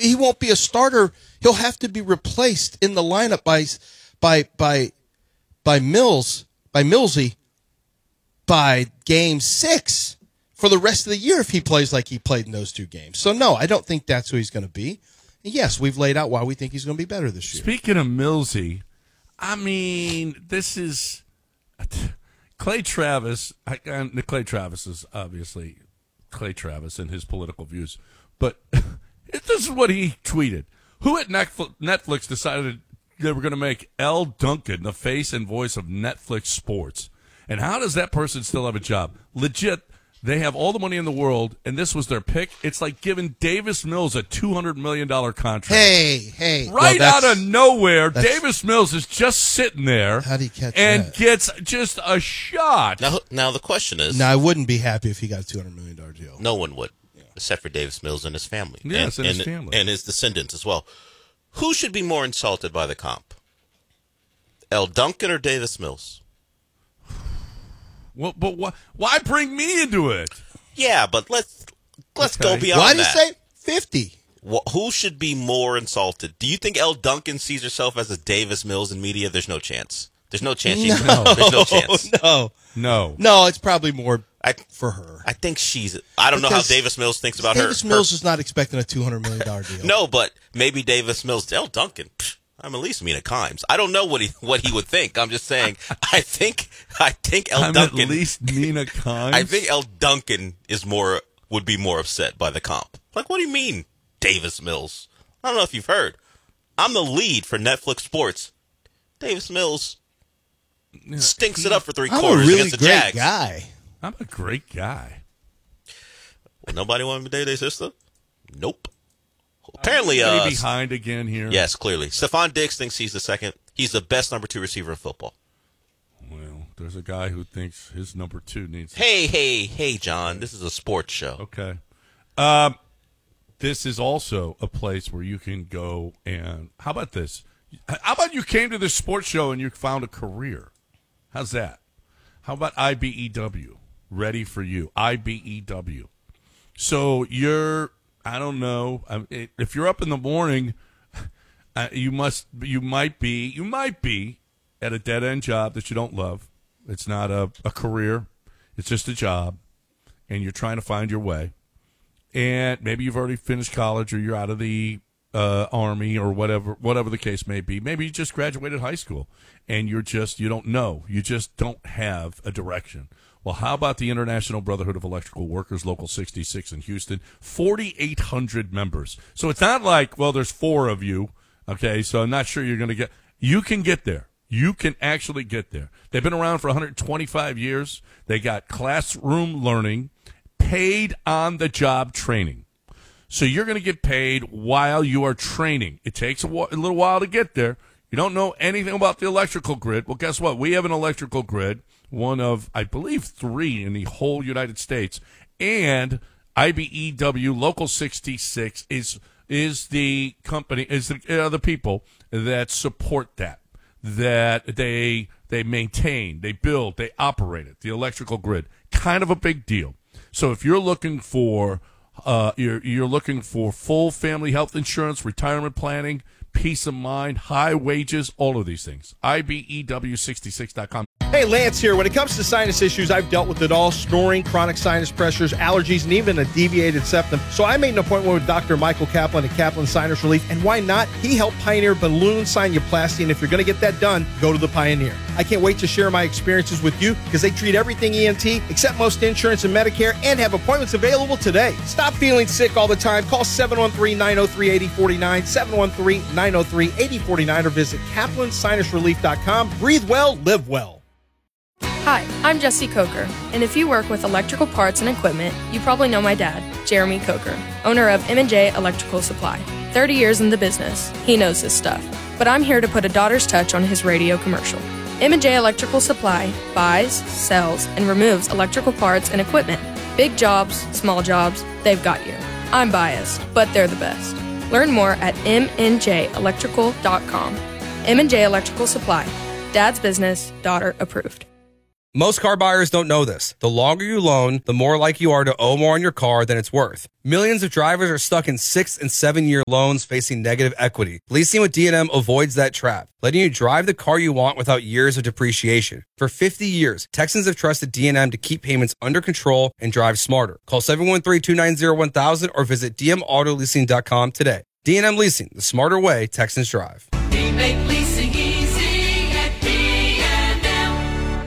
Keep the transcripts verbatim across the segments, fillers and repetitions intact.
he won't be a starter. He'll have to be replaced in the lineup by by by by Mills by Millsy by game six for the rest of the year if he plays like he played in those two games. So no, I don't think that's who he's going to be. And yes, we've laid out why we think he's going to be better this year. Speaking of Millsy, I mean, this is Clay Travis. I, and Clay Travis is obviously Clay Travis and his political views, but this is what he tweeted. Who at Netflix decided they were going to make Elle Duncan the face and voice of Netflix sports? And how does that person still have a job? Legit, they have all the money in the world, and this was their pick. It's like giving Davis Mills a two hundred million dollars contract. Hey, hey. Right well, out of nowhere, Davis Mills is just sitting there. How do you catch and that? gets just a shot. Now, now the question is... No, I wouldn't be happy if he got a two hundred million dollars deal. No one would, yeah. except for Davis Mills and his family. Yes, and, and his and, family. And his descendants as well. Who should be more insulted by the comp? Elle Duncan or Davis Mills? Well, but why, why bring me into it? Yeah, but let's let's Okay. go beyond Why did that. he say fifty? Well, who should be more insulted? Do you think Elle Duncan sees herself as a Davis Mills in media? There's no chance. There's no chance. She's, No, There's no chance. No, No. no, it's probably more I for her. I think she's. I don't know how Because Davis Mills thinks about Davis her. Mills her, is not expecting a two hundred million dollars deal. No, but maybe Davis Mills. Elle Duncan. Psh, I'm at least Mina Kimes. I don't know what he what he would think. I'm just saying. I think I think Elle I'm Duncan. at least Mina Kimes. I think Elle Duncan is more would be more upset by the comp. Like, what do you mean, Davis Mills? I don't know if you've heard. I'm the lead for Netflix Sports. Davis Mills Yeah, stinks he- it up for three I'm a quarters really against the great Jags. guy. I'm a great guy. Well, nobody wanted to date their sister? Nope. Apparently, Are uh, we behind again here? yes, clearly. Stephon Diggs thinks he's the second. He's the best number two receiver in football. Well, there's a guy who thinks his number two needs. Hey, hey, hey, John. This is a sports show. Okay. Um, this is also a place where you can go and how about this? How about you came to this sports show and you found a career? How's that? How about I B E W? Ready for you. I B E W. So you're, I don't know, if you're up in the morning, uh, you must, you might be, you might be at a dead end job that you don't love. It's not a, a career. It's just a job, and you're trying to find your way. And maybe you've already finished college, or you're out of the uh, army, or whatever, whatever the case may be. Maybe you just graduated high school, and you're just, you don't know. You just don't have a direction. Well, how about the International Brotherhood of Electrical Workers, Local sixty-six in Houston? forty-eight hundred members. So it's not like, well, there's four of you, okay, so I'm not sure you're going to get. You can get there. You can actually get there. They've been around for one hundred twenty-five years. They got classroom learning, paid on-the-job training. So you're going to get paid while you are training. It takes a, wh- a little while to get there. You don't know anything about the electrical grid. Well, guess what? We have an electrical grid, one of, I believe, three in the whole United States. And I B E W Local sixty-six is is the company, is the, uh, the people that support that, that they they maintain, they build, they operate it, the electrical grid. Kind of a big deal. So if you're looking for uh, you're you're looking for full family health insurance, retirement planning, peace of mind, high wages, all of these things. I B E W sixty-six dot com. Hey, Lance here. When it comes to sinus issues, I've dealt with it all: snoring, chronic sinus pressures, allergies, and even a deviated septum. So I made an appointment with Doctor Michael Kaplan at Kaplan Sinus Relief. And why not? He helped pioneer balloon sinuplasty. And if you're going to get that done, go to the Pioneer. I can't wait to share my experiences with you because they treat everything E N T, accept most insurance and Medicare, and have appointments available today. Stop feeling sick all the time. Call seven one three, nine oh three, eight oh four nine, seven one three, nine oh three, eight oh four nine, or visit kaplan sinus relief dot com. Breathe well, live well. Hi, I'm Jesse Coker, and if you work with electrical parts and equipment, you probably know my dad, Jeremy Coker, owner of M and J Electrical Supply. thirty years in the business, he knows his stuff. But I'm here to put a daughter's touch on his radio commercial. M and J Electrical Supply buys, sells, and removes electrical parts and equipment. Big jobs, small jobs, they've got you. I'm biased, but they're the best. Learn more at m n j electrical dot com. M and J Electrical Supply. Dad's business, daughter approved. Most car buyers don't know this. The longer you loan, the more like you are to owe more on your car than it's worth. Millions of drivers are stuck in six and seven year loans facing negative equity. Leasing with D and M avoids that trap, letting you drive the car you want without years of depreciation. For fifty years, Texans have trusted D and M to keep payments under control and drive smarter. Call seven one three, two nine zero, one thousand or visit d m auto leasing dot com today. D and M Leasing, the smarter way Texans drive. We make leasing easy at D and M.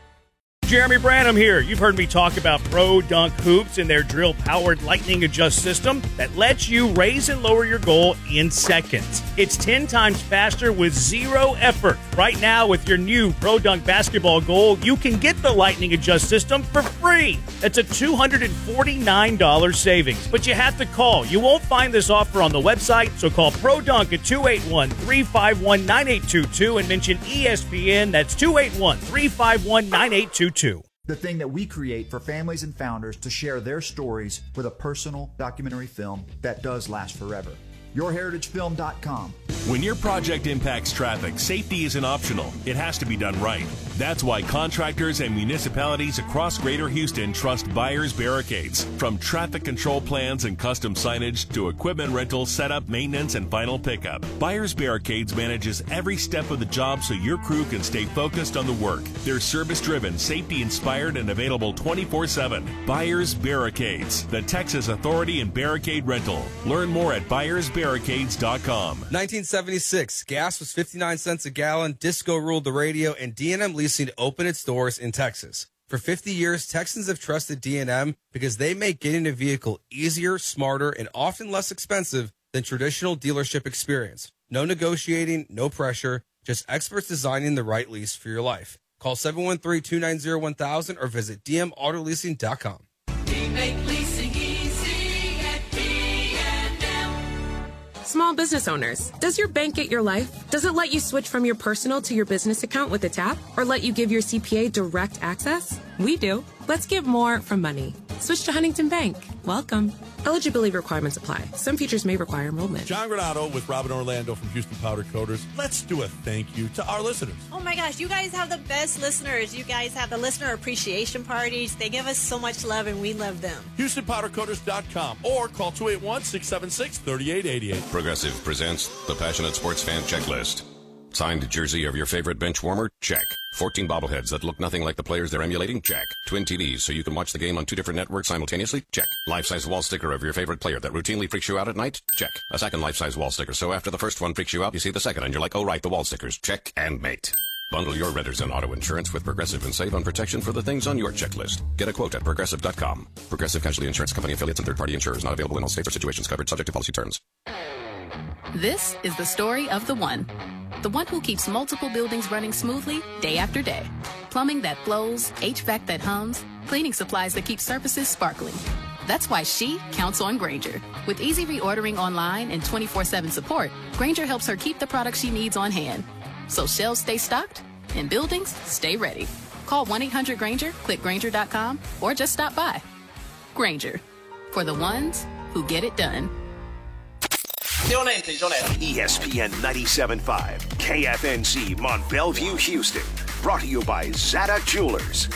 Jeremy Branham here. You've heard me talk about Pro Dunk Hoops and their drill-powered lightning adjust system that lets you raise and lower your goal in seconds. It's ten times faster with zero effort. Right now, with your new Pro Dunk basketball goal, you can get the lightning adjust system for free. That's a two hundred forty-nine dollars savings, but you have to call. You won't find this offer on the website, so call Pro Dunk at two eight one, three five one, nine eight two two and mention E S P N. That's two eight one, three five one, nine eight two two. The thing that we create for families and founders to share their stories with a personal documentary film that does last forever. your heritage film dot com. When your project impacts traffic, safety isn't optional. It has to be done right. That's why contractors and municipalities across Greater Houston trust Byers Barricades. From traffic control plans and custom signage to equipment rental, setup, maintenance, and final pickup, Byers Barricades manages every step of the job so your crew can stay focused on the work. They're service-driven, safety-inspired, and available twenty-four seven. Byers Barricades, the Texas authority in barricade rental. Learn more at byers barricades dot com. nineteen seventy-six, gas was fifty-nine cents a gallon, disco ruled the radio, and D and M Leasing opened its doors in Texas. For fifty years, Texans have trusted D and M because they make getting a vehicle easier, smarter, and often less expensive than traditional dealership experience. No negotiating, no pressure, just experts designing the right lease for your life. Call seven one three, two nine zero, one thousand or visit d m auto leasing dot com. We make leasing easy at D and M. Small business owners, does your bank get your life? Does it let you switch from your personal to your business account with a tap? Or let you give your C P A direct access? We do. Let's give more from money. Switch to Huntington Bank. Welcome. Eligibility requirements apply. Some features may require enrollment. John Granato with Robin Orlando from Houston Powder Coaters. Let's do a thank you to our listeners. Oh my gosh, you guys have the best listeners. You guys have the listener appreciation parties. They give us so much love and we love them. Houston Powder Coaters dot com or call two eight one, six seven six, three eight eight eight. Progressive presents the Passionate Sports Fan Checklist. Signed jersey of your favorite bench warmer? Check. fourteen bobbleheads that look nothing like the players they're emulating? Check. Twin T Vs so you can watch the game on two different networks simultaneously? Check. Life-size wall sticker of your favorite player that routinely freaks you out at night? Check. A second life-size wall sticker so after the first one freaks you out, you see the second and you're like, oh right, the wall stickers. Check and mate. Bundle your renters and auto insurance with Progressive and save on protection for the things on your checklist. Get a quote at progressive dot com. Progressive Casualty Insurance Company affiliates and third-party insurers not available in all states or situations covered subject to policy terms. This is the story of the one. The one who keeps multiple buildings running smoothly day after day. Plumbing that flows, H V A C that hums, cleaning supplies that keep surfaces sparkling. That's why she counts on Grainger. With easy reordering online and twenty-four seven support, Grainger helps her keep the products she needs on hand. So shelves stay stocked and buildings stay ready. Call one eight hundred Grainger, click Grainger dot com, or just stop by. Grainger, for the ones who get it done. E S P N ninety-seven point five, K F N C, Mont Bellevue, Houston. Brought to you by Zada Jewelers.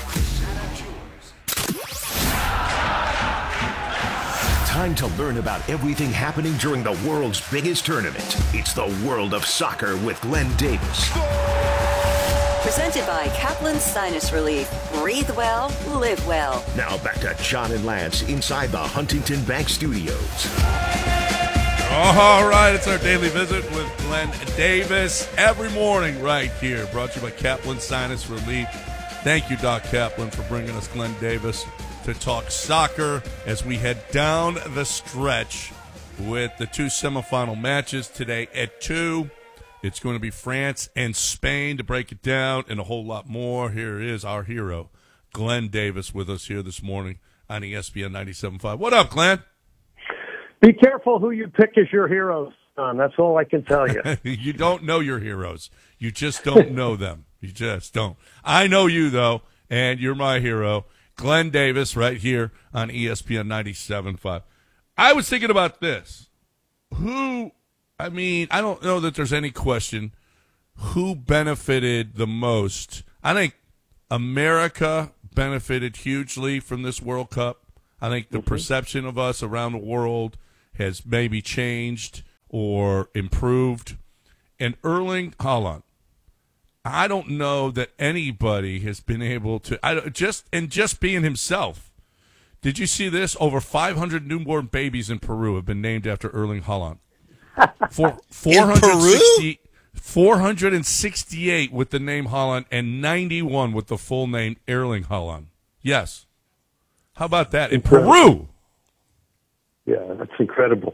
Time to learn about everything happening during the world's biggest tournament. It's the World of Soccer with Glenn Davis. Presented by Kaplan Sinus Relief. Breathe well, live well. Now back to John and Lance inside the Huntington Bank Studios. All right, it's our daily visit with Glenn Davis every morning right here. Brought to you by Kaplan Sinus Relief. Thank you, Doc Kaplan, for bringing us Glenn Davis to talk soccer as we head down the stretch with the two semifinal matches today at two. It's going to be France and Spain to break it down and a whole lot more. Here is our hero, Glenn Davis, with us here this morning on E S P N ninety-seven point five. What up, Glenn? Be careful who you pick as your heroes, son. That's all I can tell you. You don't know your heroes. You just don't know them. You just don't. I know you, though, and you're my hero. Glenn Davis right here on E S P N ninety-seven point five. I was thinking about this. Who, I mean, I don't know that there's any question who benefited the most. I think America benefited hugely from this World Cup. I think the perception of us around the world has maybe changed or improved. And Erling Haaland, I don't know that anybody has been able to I don't- just and just being himself. Did you see this? Over five hundred newborn babies in Peru have been named after Erling Haaland. For four hundred sixty, four hundred sixty-eight with the name Haaland and ninety-one with the full name Erling Haaland. Yes. How about that? In Incredible. Peru. Yeah, that's incredible.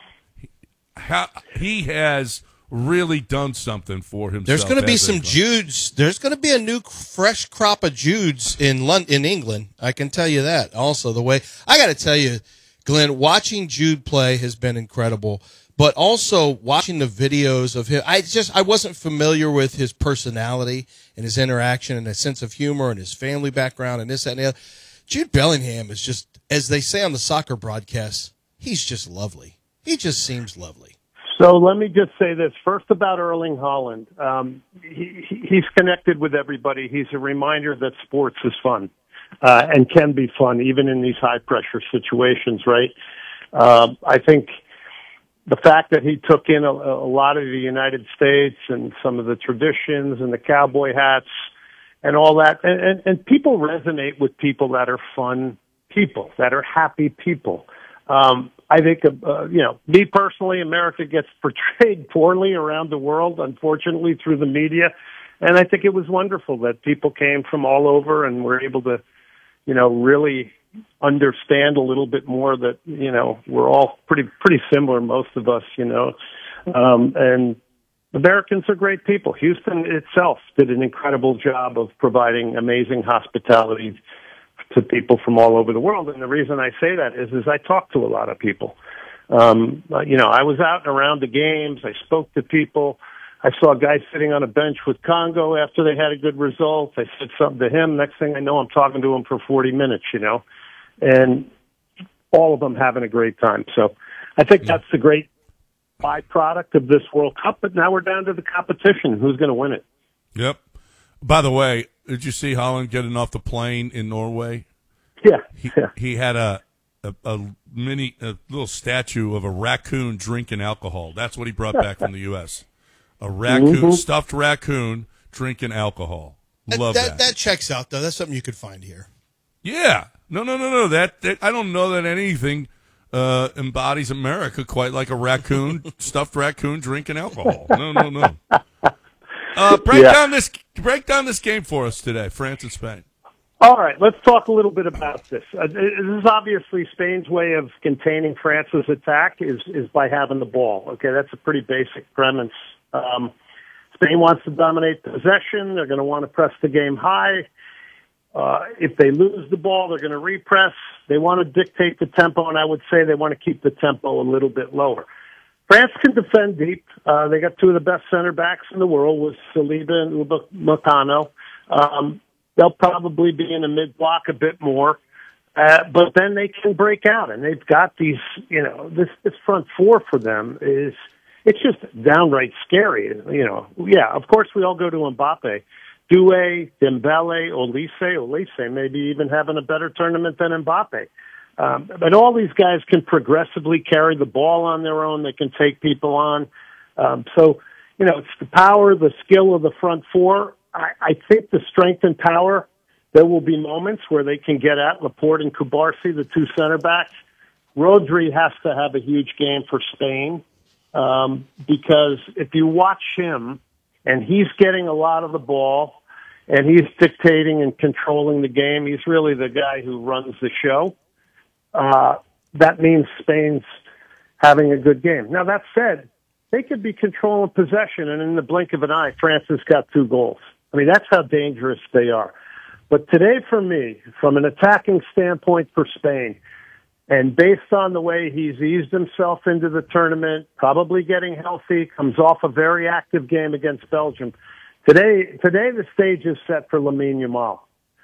How, he has really done something for himself. There's going to be as a some club. Judes. There's going to be a new fresh crop of Judes in London, in England. I can tell you that. Also, the way I got to tell you, Glenn, watching Jude play has been incredible. But also watching the videos of him, I just I wasn't familiar with his personality and his interaction and his sense of humor and his family background and this that, and the other. Jude Bellingham is just, as they say on the soccer broadcasts, he's just lovely. He just seems lovely. So let me just say this first about Erling Haaland. Um, he, he's connected with everybody. He's a reminder that sports is fun uh, and can be fun even in these high pressure situations. Right? Um, I think the fact that he took in a, a lot of the United States and some of the traditions and the cowboy hats and all that, and, and, and people resonate with people that are fun people, that are happy people. Um, I think, uh, you know, me personally, America gets portrayed poorly around the world, unfortunately, through the media. And I think it was wonderful that people came from all over and were able to, you know, really understand a little bit more that, you know, we're all pretty, pretty similar, most of us, you know. Um, and Americans are great people. Houston itself did an incredible job of providing amazing hospitality to people from all over the world. And the reason I say that is, is I talk to a lot of people. Um, you know, I was out and around the games. I spoke to people. I saw a guy sitting on a bench with Congo after they had a good result. I said something to him. Next thing I know, I'm talking to him for forty minutes, you know, and all of them having a great time. So I think that's the great byproduct of this World Cup. But now we're down to the competition. Who's going to win it? Yep. By the way, did you see Haaland getting off the plane in Norway? Yeah. He, yeah. he had a, a a mini a little statue of a raccoon drinking alcohol. That's what he brought back from the U S A raccoon, Mhm. stuffed raccoon drinking alcohol. Love that, that. that checks out, though. That's something you could find here. Yeah. No, no, no, no. That, that I don't know that anything uh, embodies America quite like a raccoon, stuffed raccoon drinking alcohol. No, no, no. Uh, break Yeah. down this break down this game for us today, France and Spain. All right, let's talk a little bit about this. Uh, this is obviously Spain's way of containing France's attack is is by having the ball. Okay, that's a pretty basic premise. Um, Spain wants to dominate possession. They're going to want to press the game high. Uh, if they lose the ball, they're going to repress. They want to dictate the tempo, and I would say they want to keep the tempo a little bit lower. France can defend deep. Uh, they got two of the best center backs in the world with Saliba and Upamecano. Um, they'll probably be in the mid block a bit more, uh, but then they can break out, and they've got these. You know, this this front four for them is it's just downright scary. You know, yeah, of course we all go to Mbappe, Doué, Dembele, Olise, Olise, maybe even having a better tournament than Mbappe. Um, but all these guys can progressively carry the ball on their own. They can take people on. Um, so, you know, it's the power, the skill of the front four. I, I think the strength and power, there will be moments where they can get at Laporte and Kubarsi, the two center backs. Rodri has to have a huge game for Spain um, because if you watch him and he's getting a lot of the ball and he's dictating and controlling the game, he's really the guy who runs the show. Uh, that means Spain's having a good game. Now, that said, they could be controlling possession, and in the blink of an eye, France has got two goals. I mean, that's how dangerous they are. But today, for me, from an attacking standpoint for Spain, and based on the way he's eased himself into the tournament, probably getting healthy, comes off a very active game against Belgium, today, today the stage is set for Lamine Yamal,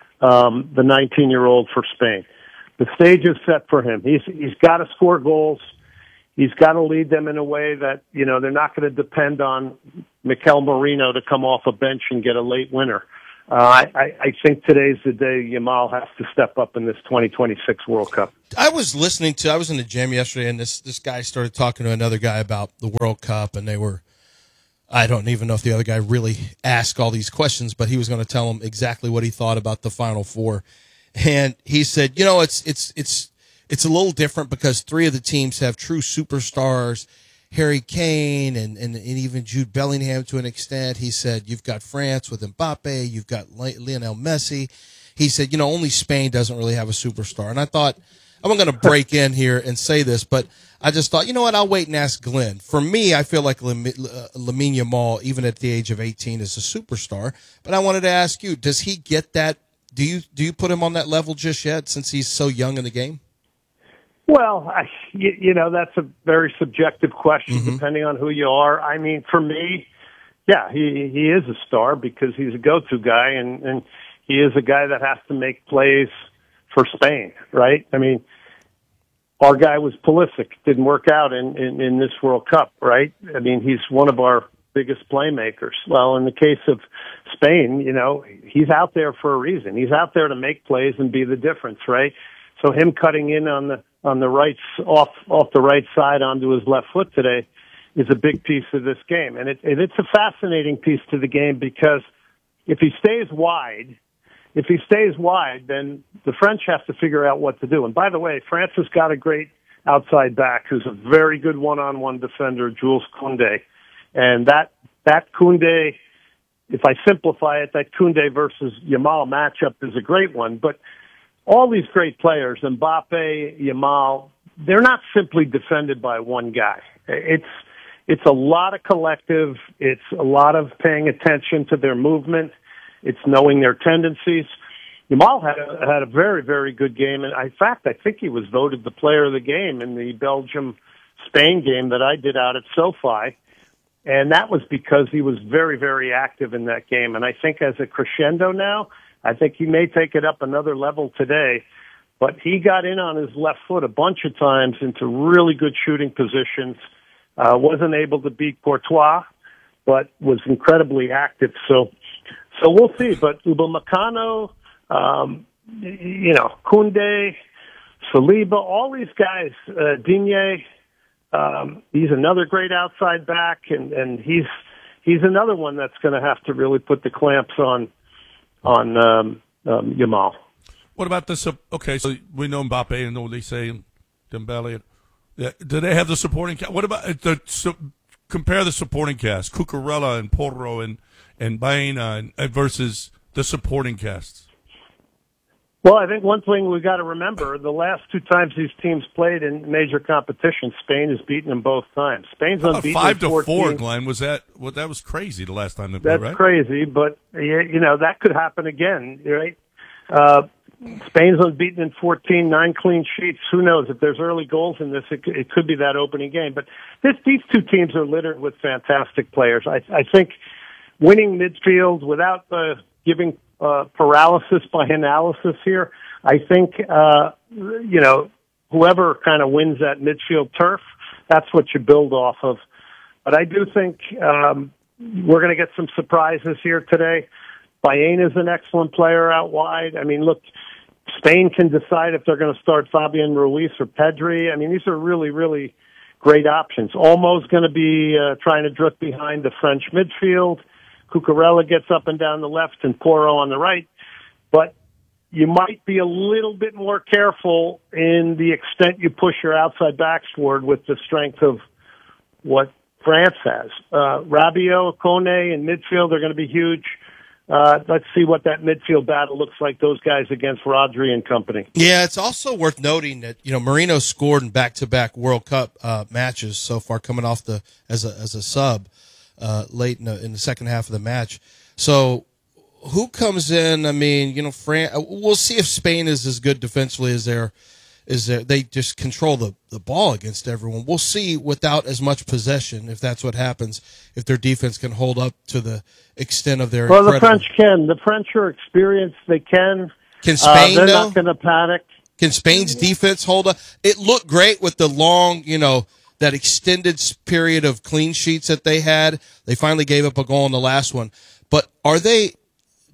um, the nineteen-year-old for Spain. The stage is set for him. He's he's got to score goals. He's got to lead them in a way that, you know, they're not going to depend on Mikel Merino to come off a bench and get a late winner. uh, I, I I think today's the day Yamal has to step up in this twenty twenty-six World Cup. I was listening to, I was in the gym yesterday, and this, this guy started talking to another guy about the World Cup, and they were, I don't even know if the other guy really asked all these questions, but he was going to tell him exactly what he thought about the Final Four. And he said, you know, it's, it's, it's, it's a little different because three of the teams have true superstars, Harry Kane and, and, and even Jude Bellingham to an extent. He said, you've got France with Mbappe, you've got Lionel Messi. He said, you know, only Spain doesn't really have a superstar. And I thought, I'm going to break in here and say this, but I just thought, you know what, I'll wait and ask Glenn. For me, I feel like Lam- uh, Lamine Yamal, even at the age of eighteen, is a superstar. But I wanted to ask you, does he get that? Do you do you put him on that level just yet since he's so young in the game? Well, I, you, you know, that's a very subjective question, Mm-hmm. depending on who you are. I mean, for me, yeah, he he is a star because he's a go-to guy, and, and he is a guy that has to make plays for Spain, right? I mean, our guy was Pulisic, didn't work out in, in, in this World Cup, right? I mean, he's one of our biggest playmakers. Well, in the case of Spain, you know, he's out there for a reason. He's out there to make plays and be the difference, right? So him cutting in on the on the right off off the right side onto his left foot today is a big piece of this game, and it and it's a fascinating piece to the game because if he stays wide, if he stays wide, then the French have to figure out what to do. And by the way, France has got a great outside back who's a very good one-on-one defender, Jules Koundé, and that that Koundé, if I simplify it, that Koundé versus Yamal matchup is a great one, but all these great players, Mbappe, Yamal, they're not simply defended by one guy. It's it's a lot of collective. It's a lot of paying attention to their movement. It's knowing their tendencies. Yamal had a, had a very, very good game. And in fact, I think he was voted the player of the game in the Belgium-Spain game that I did out at SoFi. And that was because he was very, very active in that game. And I think as a crescendo now, I think he may take it up another level today, but he got in on his left foot a bunch of times into really good shooting positions, uh, wasn't able to beat Courtois, but was incredibly active. So, so we'll see. But Upamecano, um, you know, Koundé, Saliba, all these guys, uh, Digne, um, he's another great outside back, and, and he's he's another one that's going to have to really put the clamps on on um, um, Yamal. What about this? Okay, so we know Mbappe and Olise and Dembele. Yeah, do they have the supporting cast? What about the so, compare the supporting cast, Cucurella and Porro and and Baena and, and versus the supporting casts? Well, I think one thing we've got to remember, the last two times these teams played in major competition, Spain has beaten them both times. Spain's How about unbeaten five to fourteen. four, Glenn. Was that well, that was crazy the last time they played, That's right? crazy, but you know that could happen again, right? Uh, Spain's unbeaten in fourteen, nine clean sheets. Who knows if there's early goals in this? It, it could be that opening game. But this, these two teams are littered with fantastic players. I, I think winning midfield without uh, giving uh, paralysis by analysis here. I think uh, you know whoever kind of wins that midfield turf, that's what you build off of. But I do think um, we're going to get some surprises here today. Baena is an excellent player out wide. I mean, look, Spain can decide if they're going to start Fabian Ruiz or Pedri. I mean, these are really, really great options. Olmo's going to be uh, trying to drift behind the French midfield. Cucurella gets up and down the left and Porro on the right. But you might be a little bit more careful in the extent you push your outside backs forward with the strength of what France has. Uh, Rabiot, Kone in midfield are going to be huge. Uh, let's see what that midfield battle looks like, those guys against Rodri and company. Yeah, it's also worth noting that, you know, Marino scored in back-to-back World Cup uh, matches so far, coming off the as a as a sub uh, late in the, in the second half of the match. So who comes in? I mean, you know, Fran- we'll see if Spain is as good defensively as they're is there. They just control the, the ball against everyone. We'll see without as much possession if that's what happens, if their defense can hold up to the extent of their Well, the incredible- French can. The French are experienced. They can. Can Spain, uh, They're though? not going to panic. Can Spain's defense hold up? It looked great with the long, you know, that extended s- period of clean sheets that they had. They finally gave up a goal in the last one. But are they,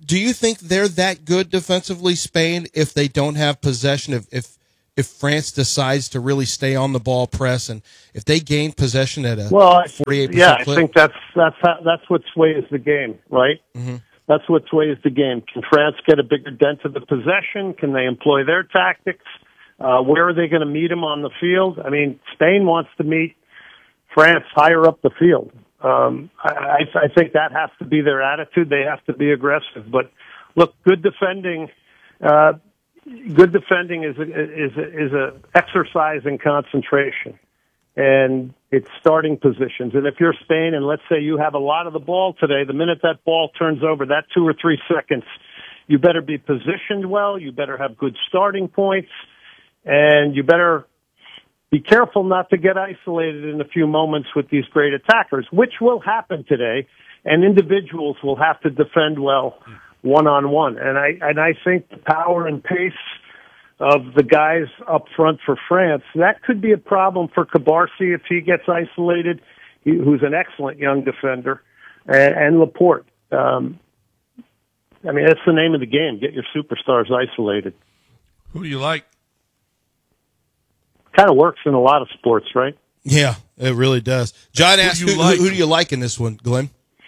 do you think they're that good defensively, Spain, if they don't have possession? If if if France decides to really stay on the ball, press, and if they gain possession at a Well, I- forty-eight yeah, percent I clip? think that's that's how, that's what sways the game, right? Mm-hmm. That's what sways the game. Can France get a bigger dent to the possession? Can they employ their tactics? Uh, where are they going to meet them on the field? I mean, Spain wants to meet France higher up the field. Um, I, I, I think that has to be their attitude. They have to be aggressive. But look, good defending, uh, good defending is a, is a, is a exercise in concentration, and it's starting positions. And if you're Spain, and let's say you have a lot of the ball today, the minute that ball turns over, that two or three seconds, you better be positioned well. You better have good starting points, and you better be careful not to get isolated in a few moments with these great attackers, which will happen today, and individuals will have to defend well one-on-one. And I, and I think the power and pace of the guys up front for France, that could be a problem for Cabarsi if he gets isolated, he, who's an excellent young defender, and, and Laporte. Um, I mean, that's the name of the game, get your superstars isolated. Who do you like? Kind of works in a lot of sports, right? Yeah, it really does. John Who asked, do who, you like? who, who do you like in this one, Glenn?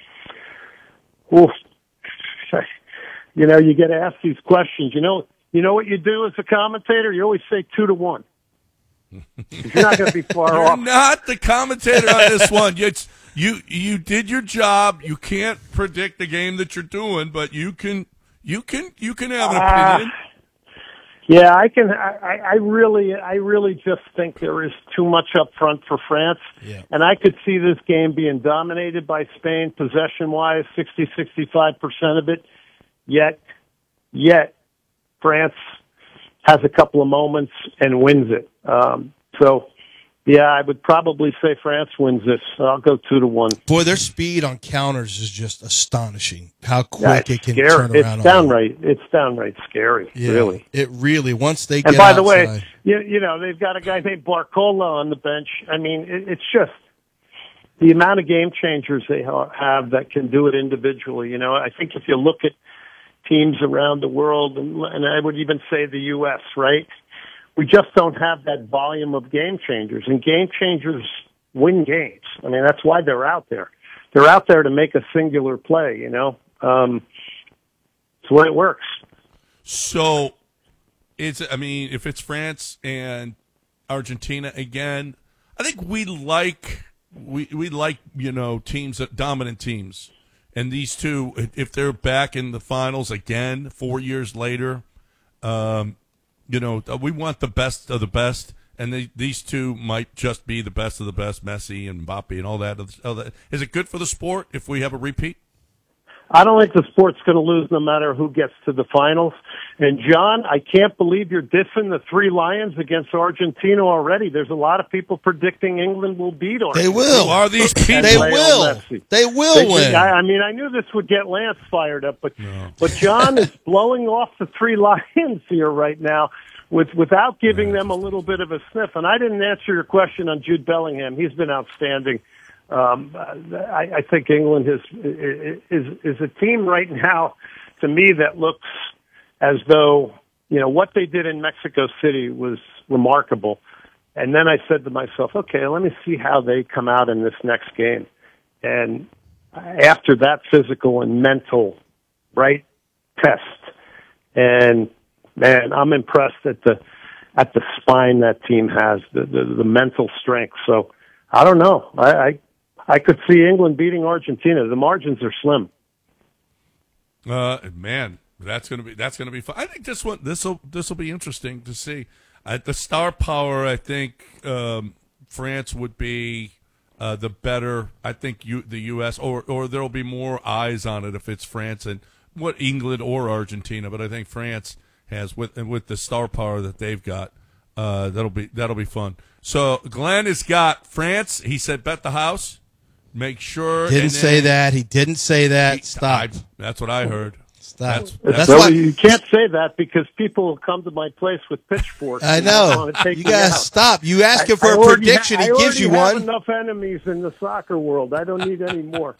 Oof. You know, you get asked these questions. You know, you know what you do as a commentator? You always say two to one. You're not going to be far You're off. not the commentator on this one. It's, you you did your job. You can't predict the game that you're doing, but you can you can you can have an Ah. opinion. Yeah, I can. I, I really, I really just think there is too much up front for France, Yeah. and I could see this game being dominated by Spain possession-wise, sixty, sixty-five percent of it. Yet, yet, France has a couple of moments and wins it. Um, so, yeah, I would probably say France wins this. I'll go two to one. Boy, their speed on counters is just astonishing. How Yeah, quick it's it can scary. turn around. It's on downright. It's downright scary. Yeah, Really. it really. Once they And get by the outside, way, you, you know, they've got a guy named Barcola on the bench. I mean, it, it's just the amount of game changers they ha- have that can do it individually. You know, I think if you look at teams around the world, and, and I would even say the U S, right? We just don't have that volume of game changers, and game changers win games. I mean, that's why they're out there. They're out there to make a singular play, you know? Um, it's the way it works. So, it's. I mean, if it's France and Argentina again, I think we like we we like you know teams that dominant teams, and these two, if they're back in the finals again four years later, um, you know we want the best of the best, and they, these two might just be the best of the best, Messi and Mbappe and all that. All that. Is it good for the sport if we have a repeat? I don't think the sport's going to lose no matter who gets to the finals. And, John, I can't believe you're dissing the Three Lions against Argentina already. There's a lot of people predicting England will beat Argentina. they will. Who are these people? They Lionel will. Messi. They will They- win. I, I mean, I knew this would get Lance fired up, but No. but John is blowing off the Three Lions here right now with without giving them a little bit of a sniff. And I didn't answer your question on Jude Bellingham. He's been outstanding. Um, I, I think England is, is is a team right now, to me, that looks as though, you know, what they did in Mexico City was remarkable. And then I said to myself, okay, let me see how they come out in this next game. And after that physical and mental, right, test, and man, I'm impressed at the at the spine that team has, the the, the mental strength. So I don't know. I, I I could see England beating Argentina. The margins are slim. Uh, man, that's gonna be that's gonna be fun. I think this one this will this will be interesting to see. At the star power, I think um, France would be uh, the better. I think you, the U S or or there will be more eyes on it if it's France and what England or Argentina. But I think France has with with the star power that they've got. Uh, that'll be that'll be fun. So Glenn has got France. He said bet the house. Make sure. Didn't and say then- that. He didn't say that. He- Stop. I- that's what I heard. Stop. That's, That's so why you can't say that because people will come to my place with pitchforks. I and know. want to take You me gotta out. stop. You ask him for I a already prediction, ha- he I gives you already have one. enough enemies in the soccer world. I don't need any more.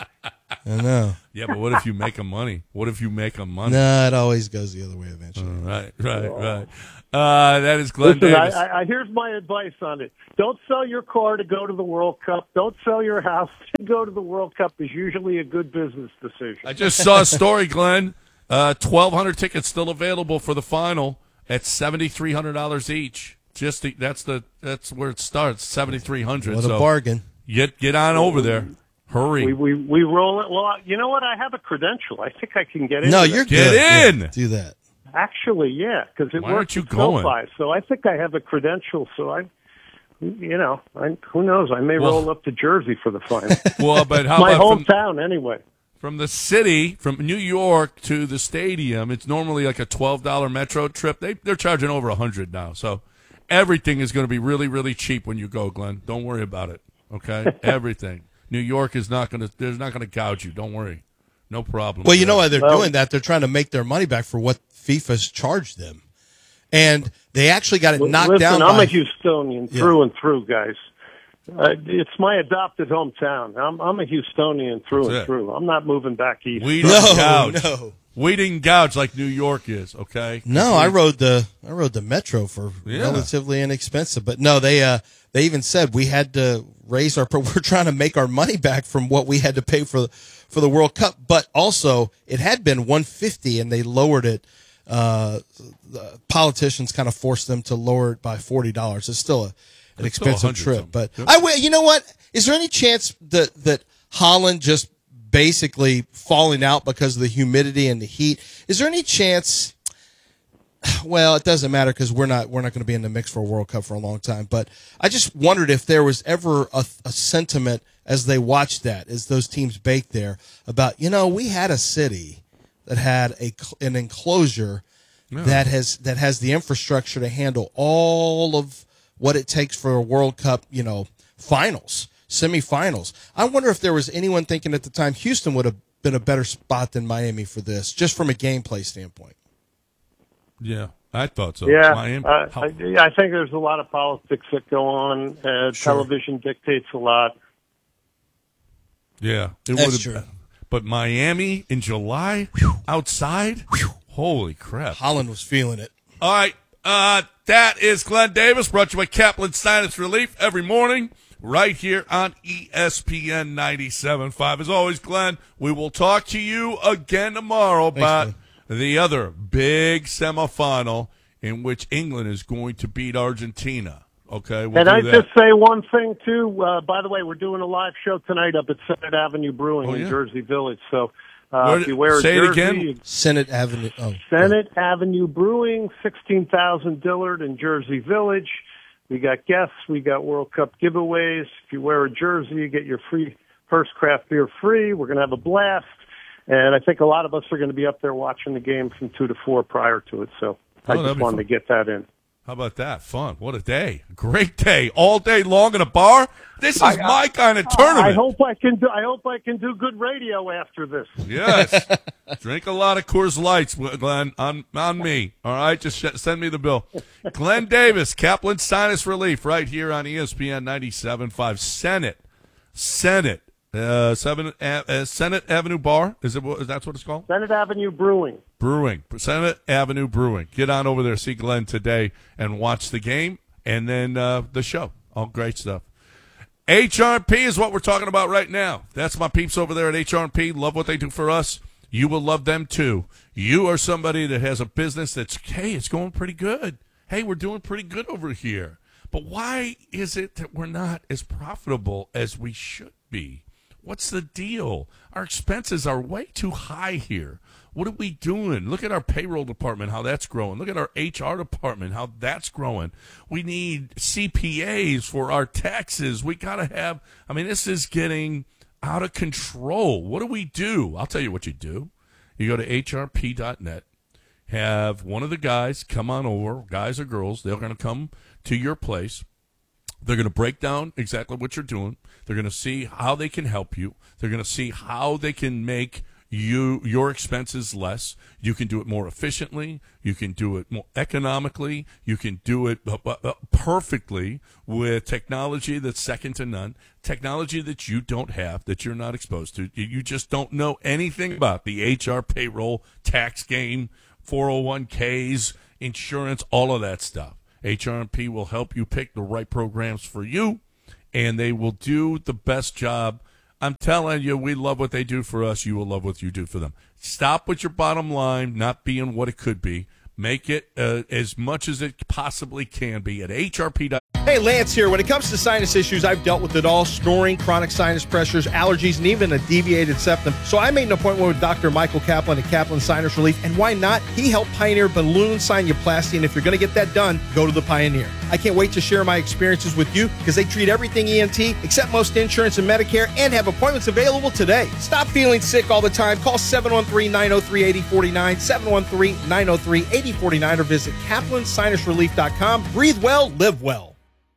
I know. Yeah, but what if you make them money? What if you make them money? No, it always goes the other way eventually. Uh, right, right, right. Uh, that is Glenn Listen, Davis. I, I, here's my advice on it. Don't sell your car to go to the World Cup. Don't sell your house to go to the World Cup is usually a good business decision. I just saw a story, Glenn. Uh, twelve hundred tickets still available for the final at seventy-three hundred dollars each. Just the, that's the that's where it starts, seventy-three hundred dollars. What a so bargain. Get, get on over there. Hurry. We, we we roll it. Well, you know what? I have a credential. I think I can get in. No, you're Get good. in. Yeah, do that. Actually, yeah, because it Why works aren't you at going? SoFi. So I think I have a credential. So I, you know, I, who knows? I may Well- roll up to Jersey for the final. Well, but how my about from, hometown anyway. from the city, from New York to the stadium? It's normally like a twelve dollar metro trip. They they're charging over a hundred now. So everything is going to be really really cheap when you go, Glenn. Don't worry about it. Okay, everything. New York is not going to. They're not going to gouge you. Don't worry. No problem. Well, you with know that. why they're Well- doing that? They're trying to make their money back for what FIFA's charged them. And they actually got it knocked Listen, down I'm by a Houstonian Yeah. through and through, guys. Uh, it's my adopted hometown. I'm, I'm a Houstonian through That's and it. through. I'm not moving back east. We didn't No, gouge. no. We didn't gouge like New York is. Okay. No, I rode the I rode the Metro for Yeah. relatively inexpensive, but no, they uh they even said we had to raise our. We're trying to make our money back from what we had to pay for for the World Cup, but also it had been one fifty and they lowered it. Uh, the politicians kind of forced them to lower it by forty dollars. It's still a, an It's still expensive one hundred trip, something. but Yep. I will. You know what? Is there any chance that that Holland just basically falling out because of the humidity and the heat? Is there any chance? Well, it doesn't matter because we're not we're not going to be in the mix for a World Cup for a long time. But I just wondered if there was ever a, a sentiment as they watched that, as those teams baked there, about you know we had a city that had a an enclosure Yeah. that has that has the infrastructure to handle all of what it takes for a World Cup, you know, finals, semifinals. I wonder if there was anyone thinking at the time Houston would have been a better spot than Miami for this, just from a gameplay standpoint. Yeah, I thought so. Yeah, Miami- uh, how- I, I think there's a lot of politics that go on. Uh, Television dictates a lot. Yeah, it That's would've- true. But Miami in July, outside, holy crap! Holland was feeling it. All right, uh, that is Glenn Davis, brought to you by Kaplan Sinus Relief every morning, right here on E S P N ninety-seven point five. As always, Glenn, we will talk to you again tomorrow about the other big semifinal in which England is going to beat Argentina. Okay, we'll Can do I that. just say one thing, too? Uh, by the way, we're doing a live show tonight up at Senate Avenue Brewing Oh, in yeah. Jersey Village. So uh, Where- if you wear a say it jersey, again? you- Senate Avenue. Oh, Senate Avenue Brewing, sixteen thousand Dillard in Jersey Village. We got guests. We got World Cup giveaways. If you wear a jersey, you get your free first craft beer free. We're going to have a blast. And I think a lot of us are going to be up there watching the game from two to four prior to it. So Oh, I that'd just be wanted fun. to get that in. How about that? Fun. What a day. Great day. All day long in a bar. This is I- my kind of I tournament. hope I can do. I hope I can do good radio after this. Yes. Drink a lot of Coors Lights, Glenn, on on me. All right, just sh- send me the bill. Glenn Davis, Kaplan Sinus Relief, right here on E S P N ninety-seven point five. Senate, Senate, uh, seven, uh, uh, Senate Avenue Bar. Is it? what- Is that what it's called? Senate Avenue Brewing. Brewing, Senate Avenue Brewing. Get on over there, see Glenn today, and watch the game, and then uh, the show. All great stuff. H R P is what we're talking about right now. That's my peeps over there at H R P. Love what they do for us. You will love them too. You are somebody that has a business that's, hey, it's going pretty good. Hey, we're doing pretty good over here. But why is it that we're not as profitable as we should be? What's the deal? Our expenses are way too high here. What are we doing? Look at our payroll department, how that's growing. Look at our H R department, how that's growing. We need C P As for our taxes. We got to have, I mean, this is getting out of control. What do we do? I'll tell you what you do. You go to H R P dot net, have one of the guys come on over, guys or girls. They're going to come to your place. They're going to break down exactly what you're doing. They're going to see how they can help you. They're going to see how they can make you your expenses less. You can do it more efficiently. You can do it more economically. You can do it uh, uh, perfectly with technology that's second to none, technology that you don't have, that you're not exposed to. You just don't know anything about the H R, payroll, tax game, four oh one k's, insurance, all of that stuff. H R and P will help you pick the right programs for you, and they will do the best job. I'm telling you, we love what they do for us. You will love what you do for them. Stop with your bottom line not being what it could be. Make it uh, as much as it possibly can be at H R P dot com. Hey, Lance here. When it comes to sinus issues, I've dealt with it all: snoring, chronic sinus pressures, allergies, and even a deviated septum. So I made an appointment with Doctor Michael Kaplan at Kaplan Sinus Relief. And why not? He helped pioneer balloon sinuplasty. And if you're going to get that done, go to the Pioneer. I can't wait to share my experiences with you because they treat everything E N T, accept most insurance and Medicare, and have appointments available today. Stop feeling sick all the time. Call seven one three, nine oh three, eight oh four nine, seven one three, nine oh three, eight oh four nine, or visit kaplan sinus relief dot com. Breathe well, live well.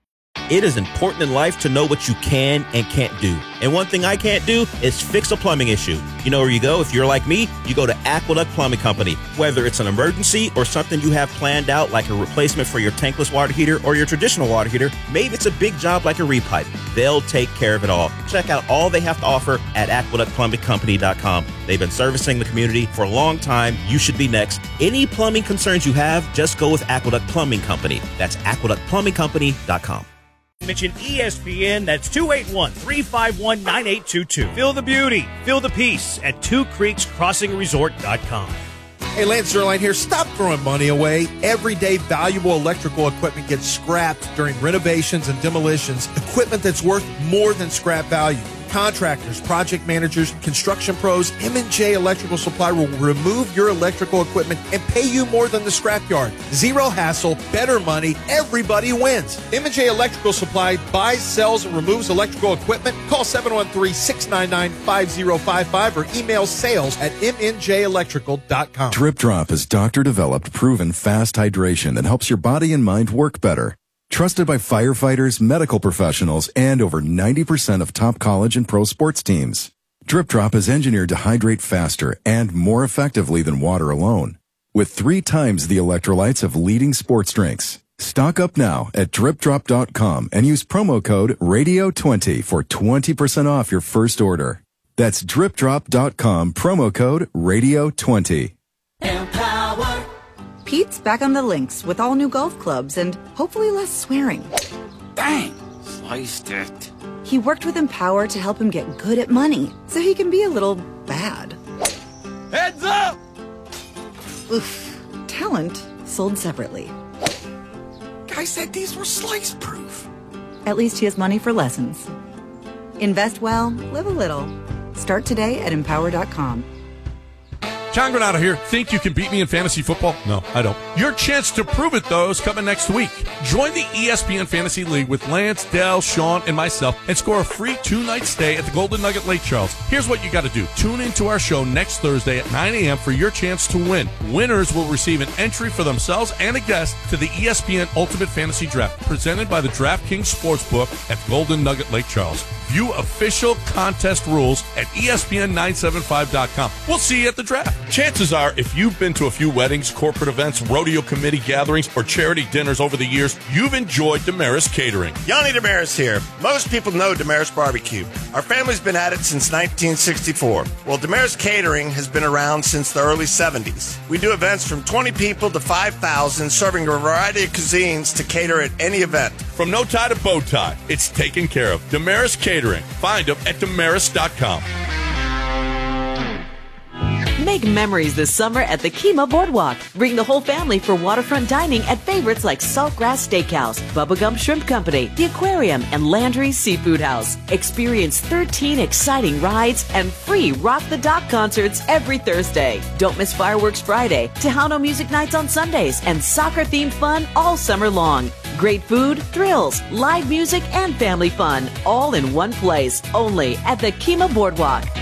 It is important in life to know what you can and can't do. And one thing I can't do is fix a plumbing issue. You know where you go? If you're like me, you go to Aqueduct Plumbing Company. Whether it's an emergency or something you have planned out, like a replacement for your tankless water heater or your traditional water heater, maybe it's a big job like a repipe. They'll take care of it all. Check out all they have to offer at aqueduct plumbing company dot com. They've been servicing the community for a long time. You should be next. Any plumbing concerns you have, just go with Aqueduct Plumbing Company. That's aqueduct plumbing company dot com. Mention E S P N. That's two eight one, three five one, nine eight two two. Feel the beauty, feel the peace at two creeks crossing resort dot com. Hey, Lance Zerline here. Stop throwing money away. Everyday valuable electrical equipment gets scrapped during renovations and demolitions. Equipment that's worth more than scrap value. Contractors, project managers, construction pros, M and J Electrical Supply will remove your electrical equipment and pay you more than the scrapyard. Zero hassle, better money, everybody wins. M and J Electrical Supply buys, sells, and removes electrical equipment. Call seven one three, six nine nine, five zero five five or email sales at m n j electrical dot com. Drip Drop is doctor-developed, proven fast hydration that helps your body and mind work better. Trusted by firefighters, medical professionals, and over ninety percent of top college and pro sports teams. Drip Drop is engineered to hydrate faster and more effectively than water alone, with three times the electrolytes of leading sports drinks. Stock up now at drip drop dot com and use promo code radio twenty for twenty percent off your first order. That's drip drop dot com, promo code radio twenty. Empower. Pete's back on the links with all new golf clubs and hopefully less swearing. Dang, sliced it. He worked with Empower to help him get good at money so he can be a little bad. Heads up! Oof. Talent sold separately. Guy said these were slice proof. At least he has money for lessons. Invest well, live a little. Start today at empower dot com. John Granado here. Think you can beat me in fantasy football? No, I don't. Your chance to prove it, though, is coming next week. Join the E S P N Fantasy League with Lance, Dell, Sean, and myself and score a free two-night stay at the Golden Nugget Lake Charles. Here's what you got to do. Tune into our show next Thursday at nine a.m. for your chance to win. Winners will receive an entry for themselves and a guest to the E S P N Ultimate Fantasy Draft, presented by the DraftKings Sportsbook at Golden Nugget Lake Charles. View official contest rules at E S P N nine seventy-five dot com. We'll see you at the draft. Chances are, if you've been to a few weddings, corporate events, rodeo committee gatherings, or charity dinners over the years, you've enjoyed Damaris Catering. Yanni Damaris here. Most people know Damaris Barbecue. Our family's been at it since nineteen sixty-four. Well, Damaris Catering has been around since the early seventies. We do events from twenty people to five thousand, serving a variety of cuisines to cater at any event. From no tie to bow tie, it's taken care of. Damaris Catering. Find them at damaris dot com. Make memories this summer at the Kima Boardwalk. Bring the whole family for waterfront dining at favorites like Saltgrass Steakhouse, Bubba Gump Shrimp Company, The Aquarium, and Landry's Seafood House. Experience thirteen exciting rides and free Rock the Dock concerts every Thursday. Don't miss Fireworks Friday, Tejano Music Nights on Sundays, and soccer-themed fun all summer long. Great food, thrills, live music, and family fun, all in one place, only at the Kima Boardwalk.